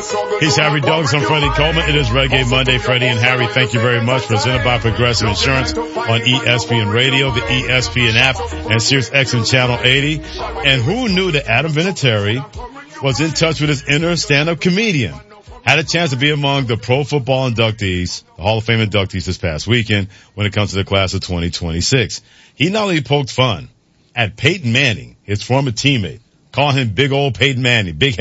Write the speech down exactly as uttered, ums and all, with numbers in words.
He's Harry Douglas. I'm Freddie Coleman. It is Reggae Monday. Freddie and Harry, thank you very much. Presented by Progressive Insurance on E S P N Radio, the E S P N app, and Sirius X M Channel eighty. And who knew that Adam Vinatieri was in touch with his inner stand-up comedian? Had a chance to be among the Pro Football inductees, the Hall of Fame inductees this past weekend when it comes to the class of twenty twenty-six. He not only poked fun at Peyton Manning, his former teammate, calling him Big Old Peyton Manning, Big